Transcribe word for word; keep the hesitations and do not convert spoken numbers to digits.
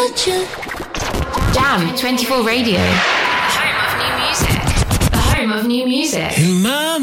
without you. Jam twenty-four Radio. The home of new music. The home of new music. In my